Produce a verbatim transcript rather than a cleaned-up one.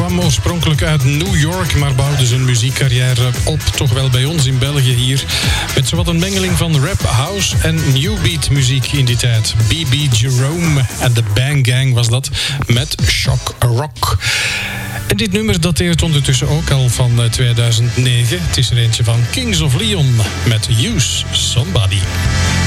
kwam oorspronkelijk uit New York, maar bouwde zijn muziekcarrière op, toch wel bij ons in België hier, met zowat een mengeling van rap, house en new beat muziek in die tijd. B B Jerome en de Bang Gang was dat, met Shock Rock. En dit nummer dateert ondertussen ook al van tweeduizend negen. Het is er eentje van Kings of Leon met Use Somebody.